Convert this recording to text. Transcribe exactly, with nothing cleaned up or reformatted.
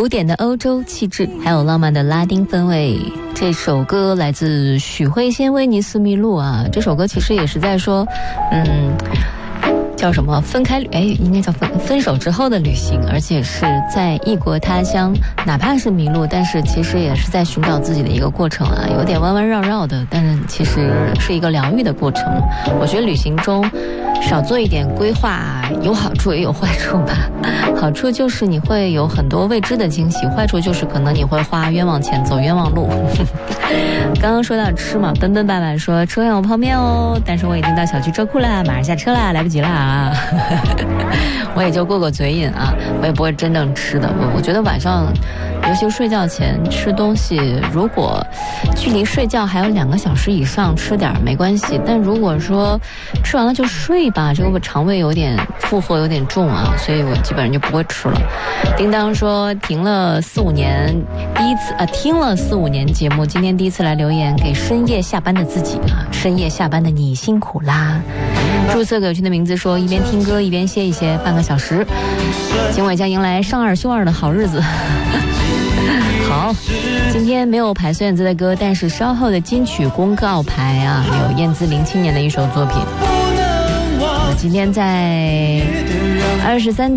古典的欧洲气质，还有浪漫的拉丁氛围。这首歌来自许慧仙《威尼斯迷路》啊，这首歌其实也是在说，嗯，叫什么分开，哎，应该叫分分手之后的旅行，而且是在异国他乡，哪怕是迷路，但是其实也是在寻找自己的一个过程啊，有点弯弯绕绕的，但是其实是一个疗愈的过程。我觉得旅行中少做一点规划，有好处也有坏处吧。好处就是你会有很多未知的惊喜，坏处就是可能你会花冤枉钱走冤枉路。刚刚说到吃嘛，奔奔爸爸说车上有泡面哦，但是我已经到小区车库啦，马上下车啦，来不及啦啊。我也就过过嘴瘾啊，我也不会真正吃的。我我觉得晚上尤其睡觉前吃东西，如果距离睡觉还有两个小时以上，吃点没关系，但如果说吃完了就睡吧，这个肠胃有点负荷有点重啊，所以我基本上就不会吃了。叮当说停了四五年，第一次啊听了四五年节目，今天第一次来留言给深夜下班的自己啊，深夜下班的你辛苦啦。注册给我群的名字说一边听歌一边歇一歇半个小时，今晚将迎来上二休二的好日子。好，今天没有排孙燕姿的歌，但是稍后的金曲公告牌啊，有燕姿零七年的一首作品。我今天在二十三点